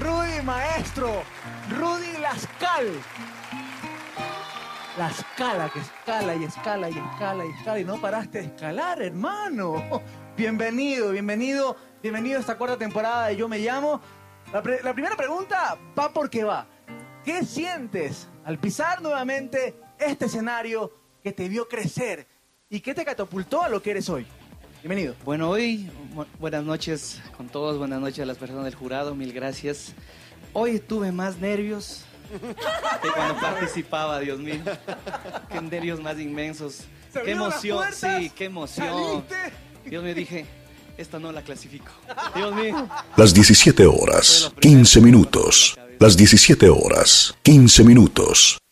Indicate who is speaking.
Speaker 1: Rudy Maestro, Rudy Lascal. La escala, que escala y escala y escala y escala y no paraste de escalar, hermano. Bienvenido a esta cuarta temporada de Yo Me Llamo. La primera pregunta va porque va. ¿Qué sientes al pisar nuevamente este escenario que te vio crecer y que te catapultó a lo que eres hoy? Bienvenido.
Speaker 2: Bueno, buenas noches con todos, buenas noches a las personas del jurado, mil gracias. Hoy tuve más nervios que cuando participaba, Dios mío. Qué nervios más inmensos. Qué emoción, sí, qué emoción.
Speaker 1: ¿Saliste?
Speaker 2: Dios mío, dije, esta no la clasifico. Dios mío.
Speaker 3: Las 17 horas, 15 minutos. Las 17 horas, 15 minutos.